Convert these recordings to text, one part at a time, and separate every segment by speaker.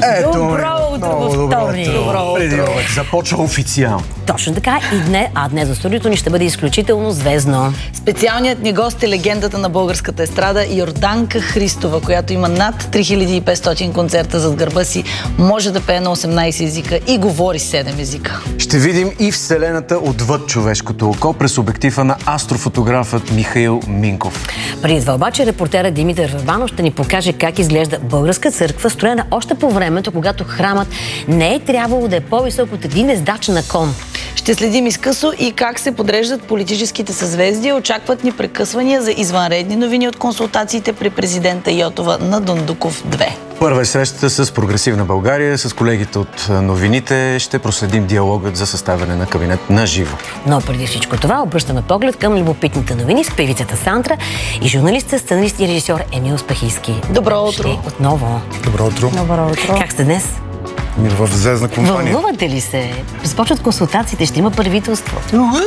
Speaker 1: Добро утро във вторник.
Speaker 2: Преди обед започва официално.
Speaker 1: Точно така. Днес за студиото ни ще бъде изключително звездно.
Speaker 3: Специалният ни гост е легендата на българската естрада Йорданка Христова, която има над 3500 концерта зад гърба си, може да пее на 18 езика и говори 7 езика.
Speaker 2: Ще видим и вселената отвъд човешкото око през обектива на астрофотографът Михаил Минков.
Speaker 1: Преди това обаче репортера Димитър Върбанов ще ни покаже как изглежда българска църква, строена още по времето, когато храмът не е трябвало да е по-висок от един ездач на кон.
Speaker 3: Ще следим изкъсо и как се подреждат политическите съзвездия. Очакват ни прекъсвания за извънредни новини от консултациите при президента Йотова на Дондуков 2.
Speaker 2: Първа е срещата с Прогресивна България. С колегите от новините ще проследим диалогът за съставяне на кабинет на живо.
Speaker 1: Но преди всичко това обръщаме поглед към любопитните новини с певицата Сантра и журналистът, сценарист и режисьор Емил Спахийски.
Speaker 3: Добро утро!
Speaker 1: Отново.
Speaker 4: Добро утро!
Speaker 3: Добро утро!
Speaker 1: Как сте днес?
Speaker 4: В звездна компания.
Speaker 1: Вълнувате ли се? Започват консултациите, ще има правителство.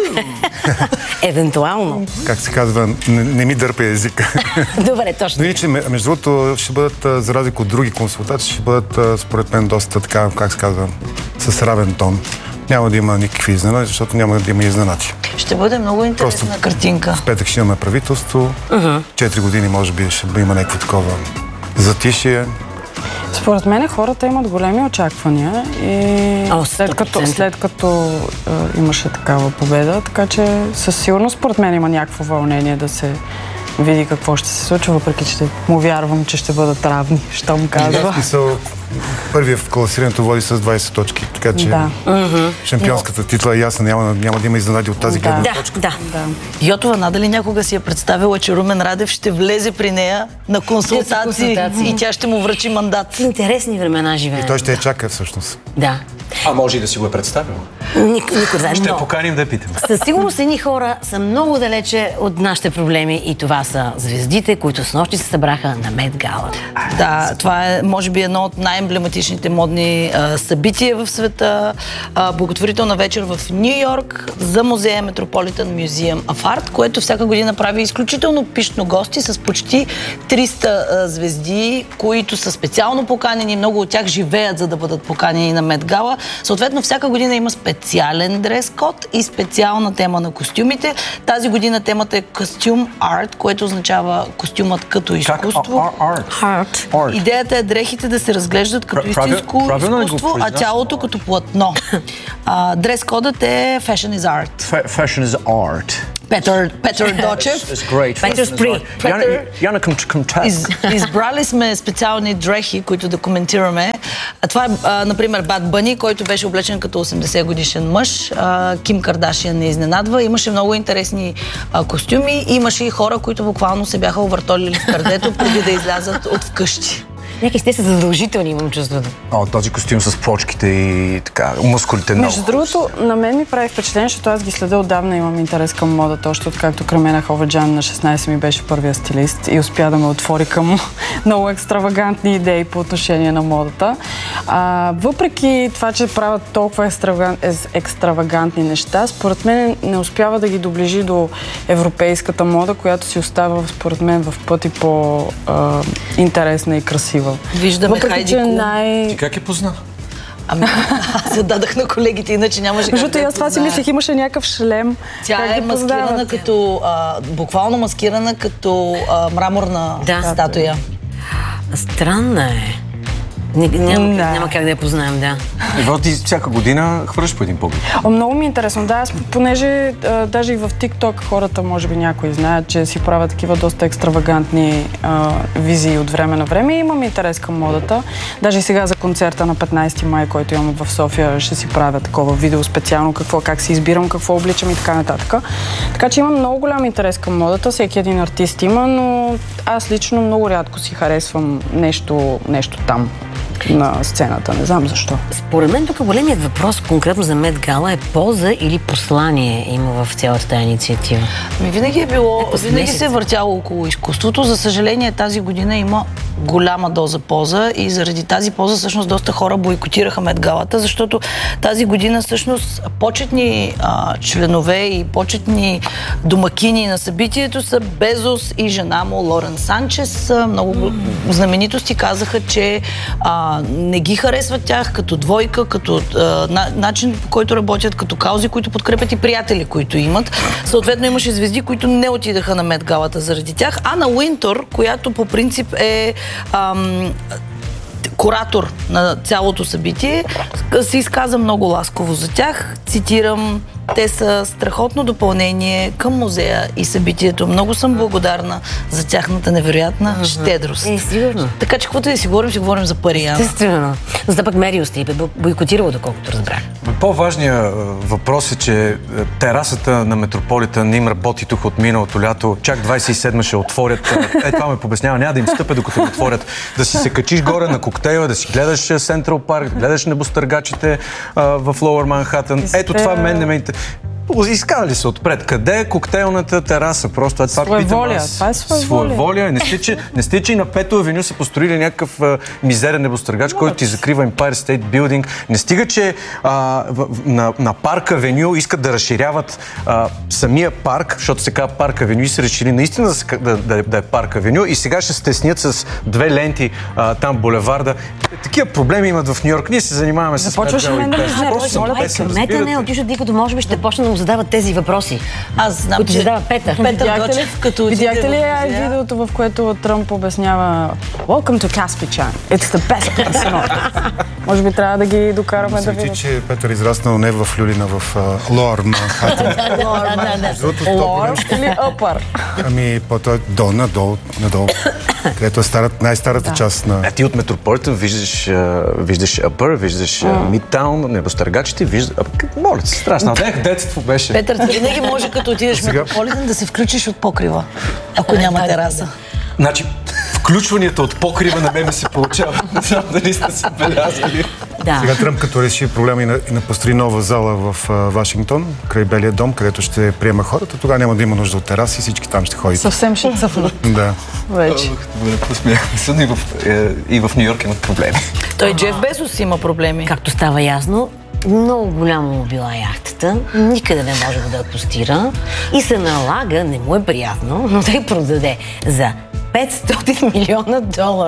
Speaker 1: Евентуално.
Speaker 4: Как се казва, не ми дърпа езика.
Speaker 1: Добре, точно.
Speaker 4: Но иначе, между другото, ще бъдат, за разлика от други консултации, ще бъдат, според мен, доста така, как се казва, с равен тон. Няма да има никакви изненади, защото няма да има изненади.
Speaker 3: Ще бъде много интересна картинка.
Speaker 4: В петък ще имаме правителство. 4 години, може би, ще има някакво такова затишие.
Speaker 5: Според мен хората имат големи очаквания и след като имаше такава победа, така че със сигурност според мен има някакво вълнение да се види какво ще се случва, въпреки че му вярвам, че ще бъдат равни, щом казва.
Speaker 4: Първият в класирането води с 20 точки, така че шампионската титла е ясна, няма да има изненади от тази гледна точка.
Speaker 1: Да.
Speaker 3: Йотова надали някога си е представила, че Румен Радев ще влезе при нея на консултации и тя ще му връчи мандат.
Speaker 1: Интересни времена живеем.
Speaker 4: И той ще я чака всъщност.
Speaker 1: Да.
Speaker 2: А може и да си го е представил.
Speaker 1: Никой
Speaker 2: ще поканим да питаме.
Speaker 1: Със сигурност едни хора са много далече от нашите проблеми и това са звездите, които с нощи се събраха на Мет Гала.
Speaker 3: Да, това е може би едно от най-емблематичните модни събития в света. Благотворителна вечер в Ню Йорк за музея Metropolitan Museum of Art, което всяка година прави изключително пищно гости с почти 300 звезди, които са специално поканени. Много от тях живеят, за да бъдат поканени на Мет Гала. Съответно, всяка година има специален дрес-код и специална тема на костюмите. Тази година темата е костюм арт, което означава костюмът като изкуство.
Speaker 1: Арт.
Speaker 3: Идеята е дрехите да се разглеждат като истинско изкуство, а тялото като платно. Дрес-кодът е Fashion is Art.
Speaker 2: Fashion is art.
Speaker 3: Петър Дочев.
Speaker 1: Петър Спри.
Speaker 3: Избрали сме специални дрехи, които да коментираме. Това е, например, Бад Бъни, който беше облечен като 80 годишен мъж. Ким Кардашиан не изненадва. Имаше много интересни костюми. Имаше и хора, които буквално се бяха увъртолили в пердето преди да излязат от вкъщи.
Speaker 1: Някакви сте са задължителни, имам чувството.
Speaker 2: Този костюм с плочките и така, мускулите много.
Speaker 5: Между другото, на мен ми прави впечатление, защото аз ги следя отдавна, имам интерес към модата, още откакто Кремена Ховаджан на 16 ми беше първия стилист и успя да ме отвори към много екстравагантни идеи по отношение на модата. Въпреки това, че правят толкова екстравагантни неща, според мен не успява да ги доближи до европейската мода, която си остава, според мен, в пъти по-интересна и красива.
Speaker 3: Виждаме Хайди Клум.
Speaker 2: Ти как я позна?
Speaker 3: Аз зададах на колегите, иначе нямаше как да я
Speaker 5: аз това си мислех, имаше някакъв шлем.
Speaker 3: Тя е маскирана като, буквално маскирана като мраморна статуя.
Speaker 1: Странна е. Няма как да я познаем, да.
Speaker 2: И ти всяка година хвърляш по един поглед.
Speaker 5: Много ми е интересно. Да, аз понеже даже и в TikTok хората, може би някои знаят, че си правят такива доста екстравагантни визии от време на време и имам интерес към модата. Даже и сега за концерта на 15 май, който имам в София, ще си правя такова видео специално, как си избирам, какво обличам и така нататък. Така че имам много голям интерес към модата. Всеки един артист има, но аз лично много рядко си харесвам нещо там на сцената. Не знам защо.
Speaker 1: Според мен тук големият въпрос конкретно за Мет Гала е полза или послание има в цялата тази инициатива.
Speaker 3: Винаги е било, винаги се е въртяло около изкуството. За съжаление, тази година има голяма доза поза и заради тази поза всъщност доста хора бойкотираха Met-галата, защото тази година всъщност почетни членове и почетни домакини на събитието са Безос и жена му Лорен Санчес. Много знаменитости казаха, че не ги харесват тях като двойка, като начин, по който работят, като каузи, които подкрепят и приятели, които имат. Съответно имаше звезди, които не отидаха на Met-галата заради тях. Ана Уинтър, която по принцип е куратор на цялото събитие, се изказа много ласково за тях. Цитирам: те са страхотно допълнение към музея и събитието. Много съм благодарна за тяхната невероятна щедрост.
Speaker 1: Сигурно.
Speaker 3: Така че, каквото да си говорим за пари.
Speaker 1: Естествено. Но за пък Мерил Стрип е бойкотирала, доколкото разбрах.
Speaker 2: По-важният въпрос е, че терасата на Метрополитън им работи тук от миналото лято. Чак 27 ще отворят. Това ме побеснява. Няма да им стъпе, докато им отворят. Да си се качиш горе на коктейла, да си гледаш Централ Парк, да гледаш небостъргачите в Лоуър Манхатън. Ето това мен не ме интересува. Изкарали се отпред. Къде е коктейлната тераса? Просто това питам аз.
Speaker 5: Това е своеволия.
Speaker 2: Не сте, че и на Пето авеню са построили някакъв мизерен небостъргач, който ти закрива Empire State Building. Не стига, че на Парк авеню искат да разширяват самия парк, защото се казва Парк авеню и се решили наистина да е Парк авеню и сега ще стеснят с 2 ленти там булеварда. Такива проблеми имат в Ню-Йорк. Ние се занимаваме с
Speaker 1: Кмета не отиша, дикато може би ще почне да му задават тези въпроси.
Speaker 3: Аз знам,
Speaker 1: които задава Петър.
Speaker 3: Гочев, като
Speaker 5: видяхте ли видеото, в което Тръмп обяснява Welcome to Caspian. It's the best place on earth. Може би трябва да ги докараме да видят.
Speaker 4: Че Петър израснал не в Люлина, в Лоуър Манхатън.
Speaker 5: Лоуър или Upper?
Speaker 4: Ами, по-то е надолу, където е най-старата част на...
Speaker 2: Ти от Метрополитън виждаш Upper, виждаш Midtown, небостъргачите, виждаш... Моля се, страшно. Детство беше.
Speaker 3: Петър, ти винаги може, като отидеш в Метрополитън, да се включиш от покрива, ако няма тераса.
Speaker 2: Значи, включванията от покрива на мен се получава. Не знам дали сте се белязали.
Speaker 4: Сега Тръмп, като реши проблема и построи нова зала в Вашингтон, край Белия дом, където ще приема хората, тогава няма да има нужда от тераси и всички там ще ходят.
Speaker 5: Съвсем ще цъфнат.
Speaker 4: Да.
Speaker 5: Вече.
Speaker 2: Посмяхме се, но и в Ню-Йорк имат проблеми.
Speaker 3: Той Джеф Безос има проблеми.
Speaker 1: Както става ясно, много голямо била яхтата, никъде не може да акустира и се налага, не му е приятно, но да я продаде за $500 милиона.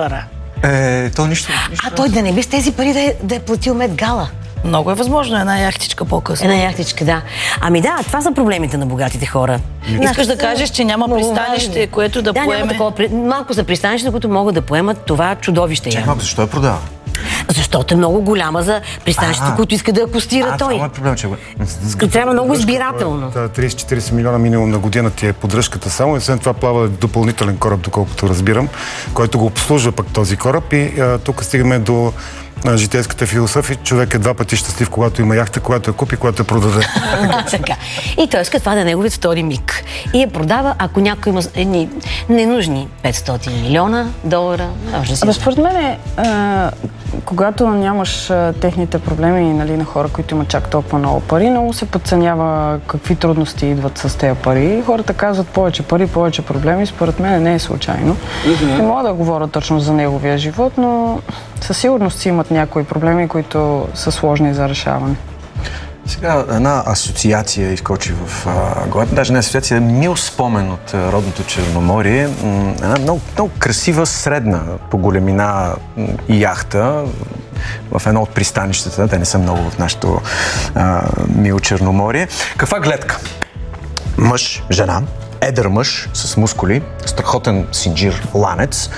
Speaker 2: То нищо.
Speaker 1: А той да не би с тези пари да е платил Met-гала.
Speaker 3: Много е възможно, една яхтичка по-късно.
Speaker 1: Една яхтичка, да. Ами да, това са проблемите на богатите хора.
Speaker 3: Искаш да кажеш, че няма пристанище, което да поеме?
Speaker 1: Няма такова. Малко са пристанища, които могат да поемат това чудовище.
Speaker 2: Чакай, защо я продава?
Speaker 1: Защото е много голяма за пристанището, които иска да акустира той.
Speaker 2: Това е проблем, че
Speaker 1: трябва много избирателно.
Speaker 4: 30-40 милиона минимум на година ти е поддръжката само и след това плава допълнителен кораб, доколкото разбирам, който го обслужва пък този кораб и тук стигаме до житейската философия. Човек е 2 пъти щастлив, когато има яхта, когато я купи, когато я продаде.
Speaker 1: Така. И той иска това да е неговият втори миг. И я продава, ако някой има едни ненужни $500 милиона.
Speaker 5: Според мен когато нямаш техните проблеми, нали, на хора, които имат чак толкова много пари, много се подценява какви трудности идват с тези пари. Хората казват повече пари, повече проблеми. Според мен не е случайно. Не мога да говоря точно за неговия живот, но със сигурност си имат някои проблеми, които са сложни за решаване.
Speaker 2: Сега една асоциация изкочи в главата, даже не асоциация, мил спомен от родното Черноморие. Една много, много красива средна по големина яхта в едно от пристанищата, те не са много в нашото мило Черноморие. Каква гледка? Мъж, жена, едър мъж с мускули, страхотен синджир, ланец.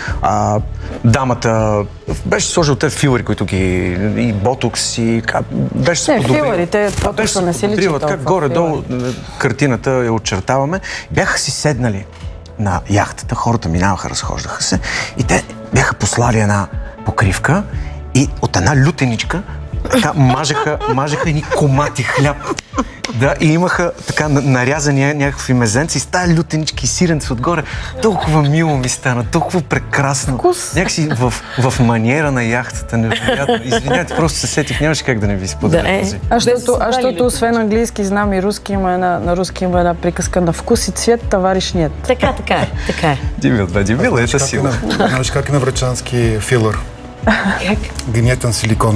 Speaker 2: Дамата беше сложил те филъри, които и ботокс и беше се подобрила.
Speaker 5: Филърите, ботокса не си личи толкова.
Speaker 2: Горе-долу картината я очертаваме. Бяха си седнали на яхтата, хората минаваха, разхождаха се и те бяха послали една покривка и от една лютеничка така мажеха едни комати хляб. Да, и имаха така нарязани някакви мезенци, с тая лютенички и сиренце отгоре. Толкова мило ми стана, толкова прекрасно.
Speaker 5: Вкус.
Speaker 2: Някакси в маниера на яхтата. Невероятно. Извинявайте, просто се сетих, нямаше как да не ви споделя този.
Speaker 5: Защото освен английски знам и руски, на руски има една приказка: на вкус и цвет товариш нет.
Speaker 1: Така е.
Speaker 2: Дебил, ето сила.
Speaker 4: Знаеш как е на врачански филър?
Speaker 1: Как?
Speaker 4: Гнетен силикон.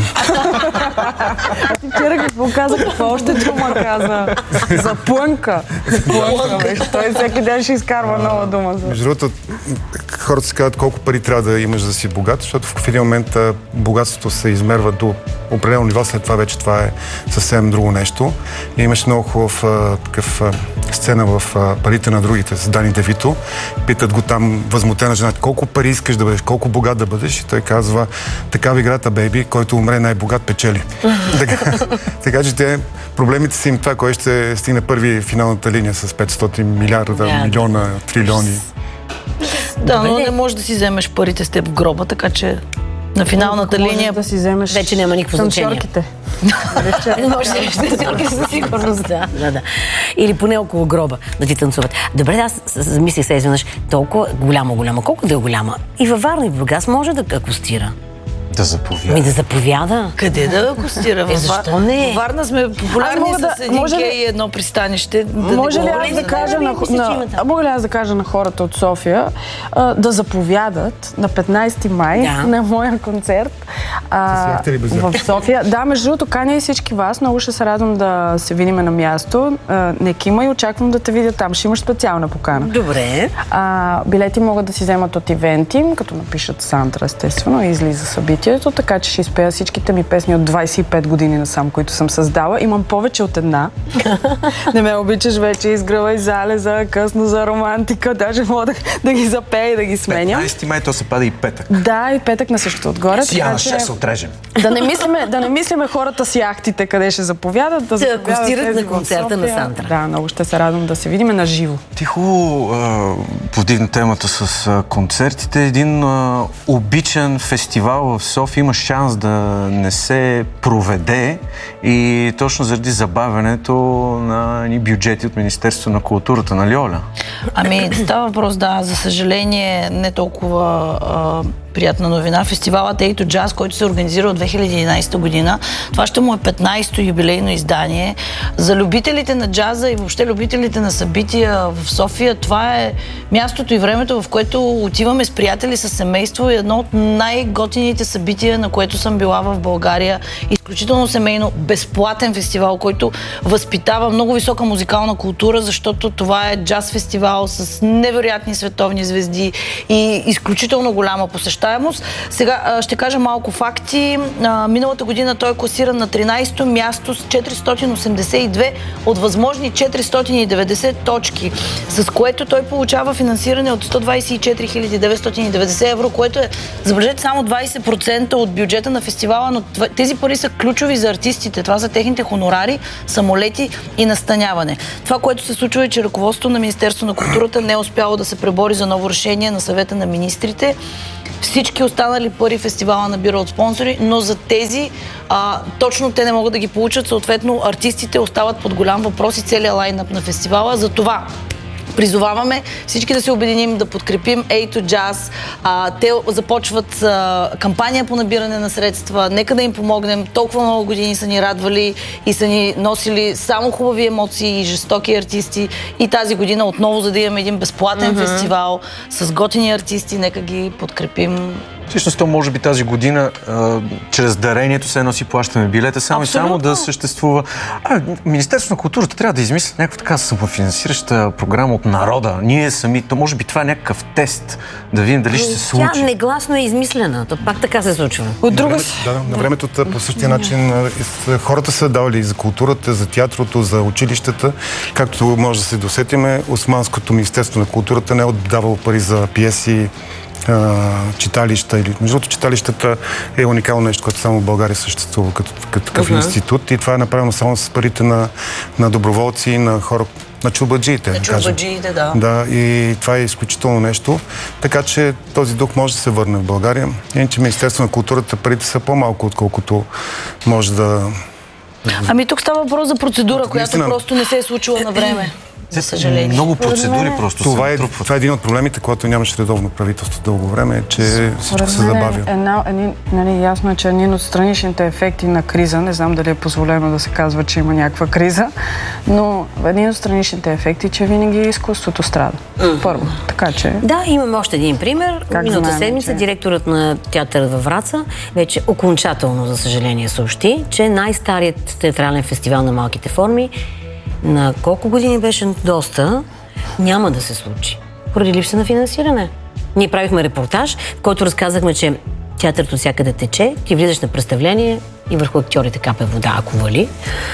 Speaker 5: Вчера ги показах какво още дума каза. За плънка. Той всеки ден ще изкарва нова дума.
Speaker 4: Между другото, хората се казват колко пари трябва да имаш да си богат, защото в един момент богатството се измерва до определено ниво, след това вече това е съвсем друго нещо. И имаш много хубав такъв сцена в Парите на другите с Дани Девито. Питат го там възмутена жена: колко пари искаш да бъдеш, колко богат да бъдеш? И той казва: такава играта, бейби, който умре най-богат, печели. Така че проблемите са им това, кой ще стигне първи финалната линия с 500 милиарда, милиона, трилиони.
Speaker 3: Да, но не можеш да си вземеш парите с теб в гроба, така че на финалната линия
Speaker 5: да си вземеш
Speaker 1: вече няма никакво значение.
Speaker 5: Танцорките.
Speaker 1: Може да си танцорки със сигурност, да. Или поне около гроба да ти танцуват. Добре, аз замислих се изведнъж, толкова голяма. Колко да е голяма? И във Варна и в Бургас може да акостира.
Speaker 2: Да заповяда.
Speaker 1: Да заповяда.
Speaker 3: Къде да акостира?
Speaker 1: Защо не?
Speaker 3: В Варна сме популярни с един гей и едно пристанище.
Speaker 5: Може ли аз да кажа на хората от София да заповядат на 15 май на моя концерт в София? Да, между другото, каня и всички вас. Много ще се радвам да се видим на място. Некима и очаквам да те видя там. Ще имаш специална покана.
Speaker 1: Добре.
Speaker 5: Билети могат да си вземат от Eventim, като напишат Сандра, естествено, и излиза събитието, така че ще изпея всичките ми песни от 25 години насам, които съм създала. Имам повече от една. Не ме обичаш вече, изгръвай залеза, късно за романтика, даже мога да ги запея и да ги сменям.
Speaker 2: 15 май то се пада и петък.
Speaker 5: Да, и петък на същото отгоре.
Speaker 2: Сега на 6 се отрежем.
Speaker 5: Да не мислиме хората с яхтите къде ще заповядат. Да
Speaker 1: акостират на концерта на Сандра.
Speaker 5: Да, много ще се радвам да се видим на живо.
Speaker 2: Ти хубаво повдигна темата с концертите. Един обичан фестивал в София има шанс да не се проведе и точно заради забавянето на ни бюджети от Министерството на културата, нали, Оля?
Speaker 3: Ами, става въпрос, да, за съжаление, не толкова приятна новина. Фестивалът A to Jazz, който се организира от 2011 година. Това ще му е 15-то юбилейно издание. За любителите на джаза и въобще любителите на събития в София, това е мястото и времето, в което отиваме с приятели, с семейство, и едно от най-готините събития, на което съм била в България. Изключително семейно, безплатен фестивал, който възпитава много висока музикална култура, защото това е джаз фестивал с невероятни световни звезди и изключително голяма посещаемост. Сега ще кажа малко факти. Миналата година той е класиран на 13-то място с 482 от възможни 490 точки, с което той получава финансиране от 124 990 евро, което е, забележете, само 20% от бюджета на фестивала, но тези пари са ключови за артистите. Това са техните хонорари, самолети и настаняване. Това, което се случва, е, че ръководството на Министерството на културата не е успяло да се пребори за ново решение на съвета на министрите. Всички останали пари фестивала набира от спонсори, но за тези точно те не могат да ги получат. Съответно, артистите остават под голям въпрос и целият лайнъп на фестивала. За това призоваваме всички да се обединим, да подкрепим A to Jazz. Те започват кампания по набиране на средства. Нека да им помогнем. Толкова много години са ни радвали и са ни носили само хубави емоции и жестоки артисти. И тази година отново, за да имаме един безплатен фестивал с готини артисти, нека ги подкрепим.
Speaker 2: Всъщност, то може би тази година чрез дарението се едно си плащаме билета, само и само да съществува. Министерството на културата трябва да измисли някаква така самофинансираща програма от народа. Ние сами, то може би това е някакъв тест, да видим дали ще се случи.
Speaker 1: Тя негласно е измислена, то пак така се случва.
Speaker 5: От друга
Speaker 4: на времето по същия начин хората са давали за културата, за театрото, за училищата. Както може да се досетиме, Османското Министерство на културата не е отдавало пари за пиеси, читалища. Между другото, читалищата е уникално нещо, което само в България съществува като такъв институт, и това е направено само с парите на доброволци, на хора, на чорбаджиите.
Speaker 3: На чорбаджиите, да.
Speaker 4: Да, и това е изключително нещо. Така че този дух може да се върне в България. Иначе Министерство на културата парите са по-малко, отколкото може да...
Speaker 3: Ами тук става въпрос за процедура, която просто не се е случила на време. За съжаление.
Speaker 2: Много процедури просто
Speaker 4: това
Speaker 2: се натрупват.
Speaker 4: Това е един от проблемите, когато нямаше редовно правителство дълго време, че всичко се забавя.
Speaker 5: Ясно е, че един от страничните ефекти на криза, не знам дали е позволено да се казва, че има някаква криза, но един от страничните ефекти, че винаги изкуството страда. Първо. Така че...
Speaker 1: Да, имаме още един пример. Миналата седмица директорът на театъра във Враца вече окончателно, за съжаление, съобщи, че най-старият театрален фестивал на малките форми на колко години беше доста, няма да се случи. Поради липса на финансиране. Ние правихме репортаж, в който разказахме, че театърът от всякъде тече, ти влизаш на представление и върху актьорите капе вода, ако вали.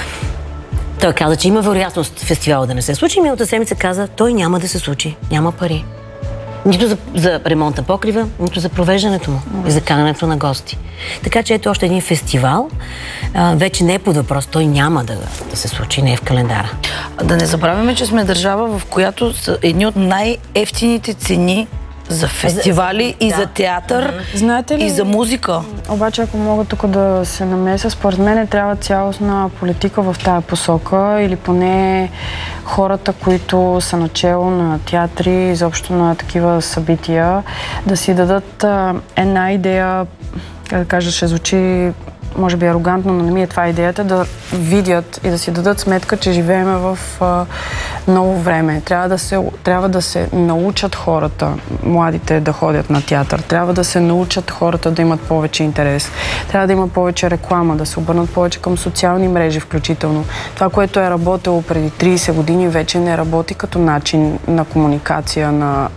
Speaker 1: Той каза, че има вероятност фестивала да не се случи. Миналата седмица каза, той няма да се случи. Няма пари. Нито за ремонта покрива, нито за провеждането му и за канането на гости. Така че ето още един фестивал. Вече не е под въпрос. Той няма да се случи, не е в календара.
Speaker 3: Да не забравяме, че сме държава, в която са едни от най-евтините цени за фестивали и за театър,
Speaker 5: знаете ли,
Speaker 3: и за музика.
Speaker 5: Обаче, ако мога тук да се намеся, според мен трябва цялостна политика в тая посока или поне хората, които са начело на театри, изобщо на такива събития, да си дадат една идея, как да кажа, ще звучи може би арогантно, но не ми е това идеята, да видят и да си дадат сметка, че живеем в ново време. Трябва да се научат хората, младите, да ходят на театър. Трябва да се научат хората да имат повече интерес. Трябва да има повече реклама, да се обърнат повече към социални мрежи включително. Това, което е работило преди 30 години, вече не работи като начин на комуникация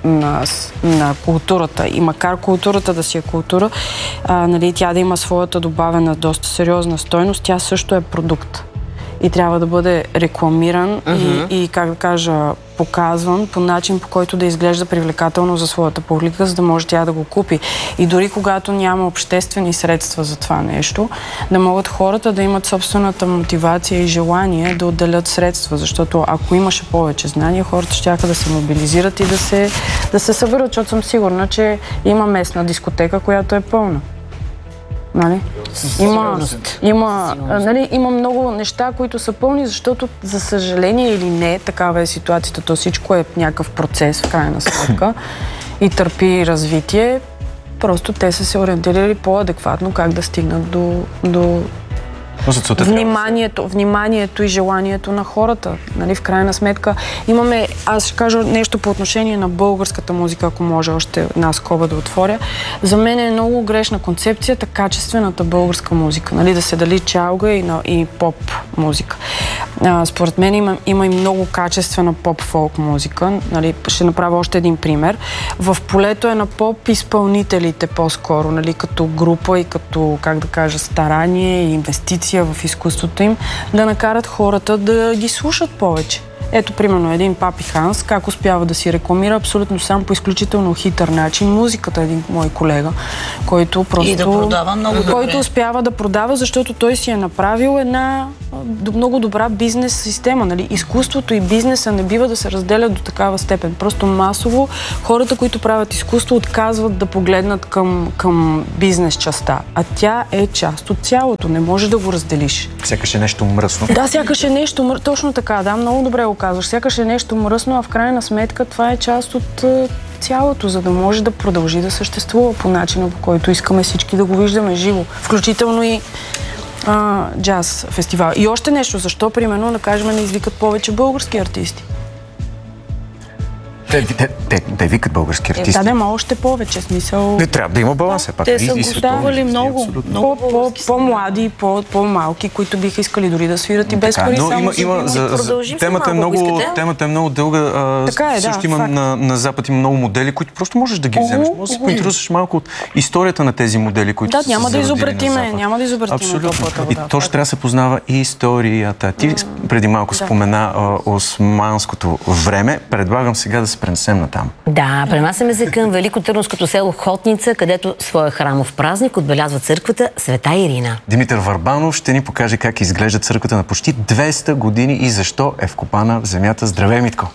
Speaker 5: на културата. И макар културата да си е култура, тя да има своята добавена доста сериозна стойност, тя също е продукт. И трябва да бъде рекламиран и, как да кажа, показван по начин, по който да изглежда привлекателно за своята публика, за да може тя да го купи. И дори когато няма обществени средства за това нещо, да могат хората да имат собствената мотивация и желание да отделят средства, защото ако имаше повече знания, хората щяха да се мобилизират и да се съберат, защото съм сигурна, че има местна дискотека, която е пълна. Нали? Има много неща, които са пълни, защото за съжаление или не, такава е ситуацията, то всичко е някакъв процес в крайна сметка и търпи развитие. Просто те са се ориентирали по-адекватно как да стигнат до вниманието и желанието на хората. Нали, в крайна сметка имаме, аз ще кажа нещо по отношение на българската музика, ако може още една скоба да отворя. За мен е много грешна концепцията качествената българска музика. Нали, да се дали чалга и поп музика. Според мен има и много качествена поп-фолк музика. Нали, ще направя още един пример. В полето е на поп изпълнителите по-скоро, нали, като група и като, как да кажа, старание и инвестиция в изкуството им, да накарат хората да ги слушат повече. Ето, примерно, един Папи Ханс, как успява да си рекламира абсолютно сам по изключително хитър начин музиката, един мой колега, който просто...
Speaker 3: И да продава много добре.
Speaker 5: Който успява да продава, защото той си е направил една много добра бизнес система. Нали? Изкуството и бизнеса не бива да се разделят до такава степен. Просто масово хората, които правят изкуство, отказват да погледнат към бизнес частта. А тя е част от цялото. Не може да го разделиш.
Speaker 2: Сякаш е нещо мръсно.
Speaker 5: Да, сякаш е нещо мръсно. Точно така, да, много добре го казваш. Сякаш е нещо мръсно, а в крайна сметка това е част от цялото, за да може да продължи да съществува по начина, по който искаме всички да го виждаме живо. Включително и джаз фестивал. И още нещо, защо, примерно, да кажем, не извикат повече български артисти?
Speaker 2: Те викат български артисти.
Speaker 5: Да, има още повече смисъл.
Speaker 2: Не трябва да има баланс.
Speaker 3: Те са гостували много.
Speaker 5: По-млади, по-малки, които биха искали дори да свират и без пари.
Speaker 2: Темата е много дълга. Също има на Запад има много модели, които просто можеш да ги вземеш. Може да се поинтересуваш малко от историята на тези модели, които са
Speaker 5: няма да изобретиме.
Speaker 2: Абсолютно. И точно трябва да се познава и историята. Ти преди малко спомена османското време. Предлагам сега да се пренесем натам.
Speaker 1: Да, пренасяме се към великотърновското село Хотница, където своя храмов празник отбелязва църквата Света Ирина.
Speaker 2: Димитър Върбанов ще ни покаже как изглежда църквата на почти 200 години и защо е вкопана в земята. Здравей, Митко!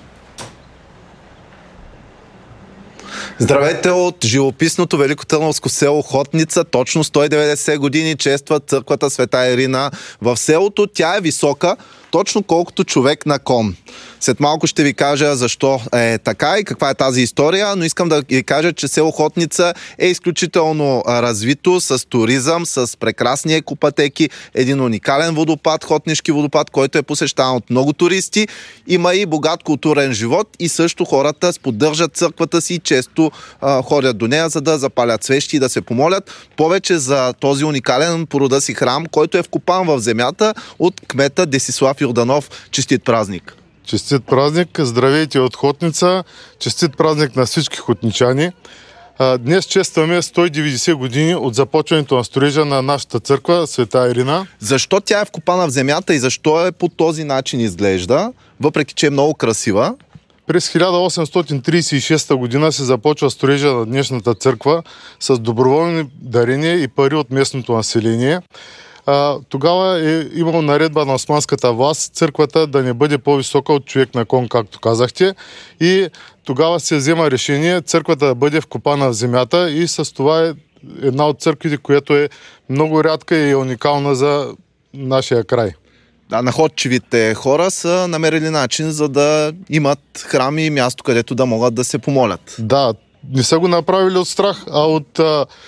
Speaker 6: Здравейте от живописното великотърновско село Хотница. Точно 190 години чества църквата Света Ирина в селото. Тя е висока, точно колкото човек на кон. След малко ще ви кажа защо е така и каква е тази история, но искам да ви кажа, че село Хотница е изключително развито с туризъм, с прекрасни екопатеки, един уникален водопад, Хотнишки водопад, който е посещаван от много туристи. Има и богат културен живот и също хората поддържат църквата си и често ходят до нея, за да запалят свещи и да се помолят. Повече за този уникален по рода си храм, който е вкопан в земята от кмета Десислав Йорданов. Честит празник!
Speaker 7: Честит празник! Здравейте от Хотница! Честит празник на всички хотничани! Днес честваме 190 години от започването на строежа на нашата църква Света Ирина.
Speaker 6: Защо тя е вкопана в земята и защо е по този начин изглежда, въпреки че е много красива?
Speaker 7: През 1836 година се започва строежа на днешната църква с доброволни дарения и пари от местното население. Тогава е имало наредба на османската власт църквата да не бъде по-висока от човек на кон, както казахте. И тогава се взема решение църквата да бъде вкопана в земята и с това е една от църквите, която е много рядка и уникална за нашия край.
Speaker 6: Да, находчивите хора са намерили начин, за да имат храм и място, където да могат да се помолят.
Speaker 7: Да, не са го направили от страх, а от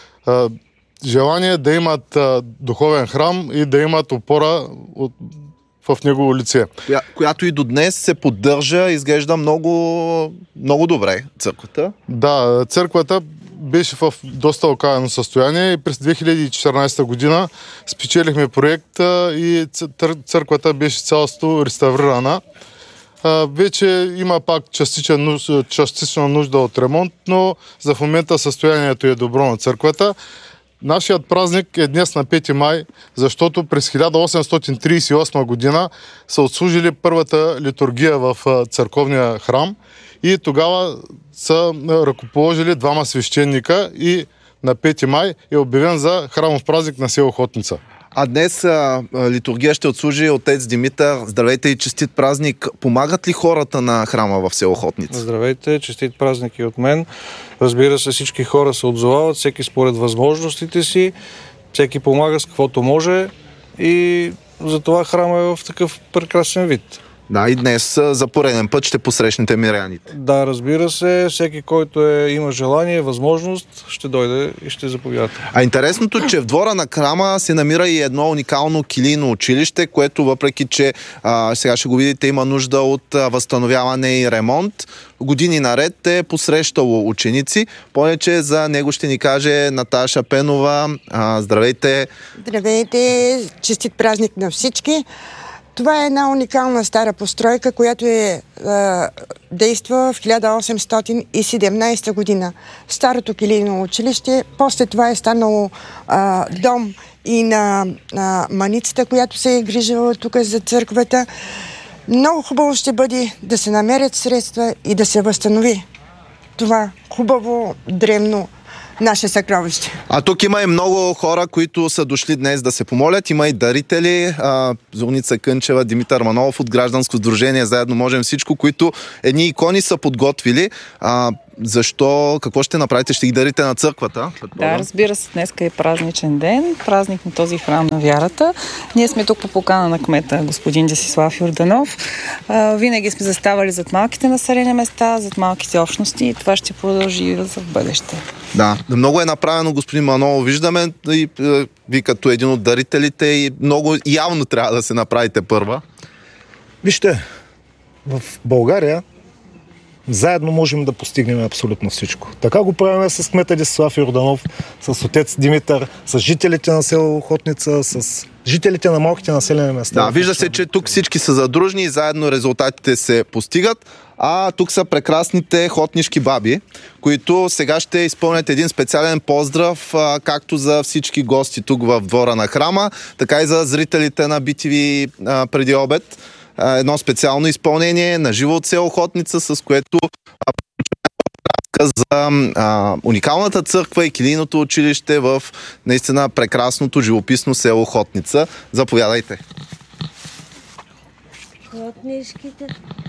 Speaker 7: желание да имат духовен храм и да имат опора в негово лице.
Speaker 6: Която и до днес се поддържа, изглежда много, много добре църквата.
Speaker 7: Да, църквата беше в доста окаяно състояние и през 2014 година спечелихме проекта и църквата беше цялостно реставрирана. Вече има пак частична нужда от ремонт, но за в момента състоянието е добро на църквата. Нашият празник е днес на 5 май, защото през 1838 година са отслужили първата литургия в църковния храм и тогава са ръкоположили двама свещеника и на 5 май е обявен за храмов празник на село Хотница.
Speaker 6: А днес литургия ще отслужи отец Димитър. Здравейте и честит празник. Помагат ли хората на храма в село Хотница?
Speaker 8: Здравейте, честит празник и от мен. Разбира се, всички хора се отзовават, всеки според възможностите си, всеки помага с каквото може и затова храма е в такъв прекрасен вид.
Speaker 6: Да, и днес за пореден път ще посрещнете миряните.
Speaker 8: Да, разбира се, всеки, който има желание, възможност, ще дойде и ще заповяда.
Speaker 6: А интересното, че в двора на храма се намира и едно уникално килийно училище, което въпреки, че сега ще го видите, има нужда от възстановяване и ремонт. Години наред е посрещало ученици. Повече за него ще ни каже Наташа Пенова. Здравейте!
Speaker 9: Здравейте! Честит празник на всички! Това е една уникална стара постройка, която действа в 1817 година. Старото килийно училище, после това е станало дом и на маницата, която се е грижила тук за църквата. Много хубаво ще бъде да се намерят средства и да се възстанови това хубаво, древно наше съкровище.
Speaker 6: А тук има и много хора, които са дошли днес да се помолят. Има и дарители. Зорница Кънчева, Димитър Манолов от Гражданско сдружение Заедно можем всичко, които едни икони са подготвили. Защо? Какво ще направите? Ще ги дарите на църквата?
Speaker 10: Да, разбира се, днеска е празничен ден, празник на този храм на вярата. Ние сме тук по покана на кмета господин Десислав Йорданов. Винаги сме заставали зад малките населени места, зад малките общности и това ще продължи за в бъдеще.
Speaker 6: Да, много е направено, господин Манолов. Виждаме и ви като един от дарителите и много явно трябва да се направите първа.
Speaker 11: Вижте, в България заедно можем да постигнем абсолютно всичко. Така го правим с кмета Десислав Йорданов, с отец Димитър, с жителите на село Хотница, с жителите на малките населени места.
Speaker 6: Да, вижда се, че тук всички са задружни и заедно резултатите се постигат. А тук са прекрасните хотнишки баби, които сега ще изпълнят един специален поздрав, както за всички гости тук в двора на храма, така и за зрителите на BTV преди обед. Едно специално изпълнение на живо от село Хотница, с което за уникалната църква и килийното училище в наистина прекрасното живописно село Хотница. Заповядайте.
Speaker 12: Хотнишките.